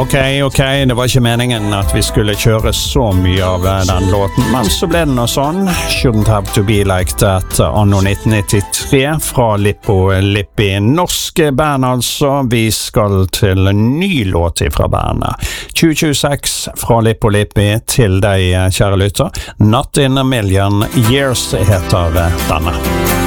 Ok, det var ikke meningen at vi skulle kjøre så mye av den låten, men så ble det noe sånn. Shouldn't have to be like that, anno 1993, fra Lippo Lippi. Norske band altså, vi skal til en ny låt fra bandet. 2026 fra Lippo Lippi til deg, kjære lytter. Not in a Million Years heter denne.